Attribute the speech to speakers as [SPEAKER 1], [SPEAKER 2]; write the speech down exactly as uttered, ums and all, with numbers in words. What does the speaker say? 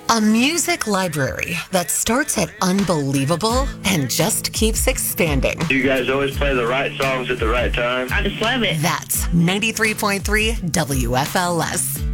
[SPEAKER 1] A music library that starts at unbelievable and just keeps expanding.
[SPEAKER 2] You guys always play the right songs at the right time.
[SPEAKER 3] I just love it.
[SPEAKER 1] That's ninety-three point three W F L S.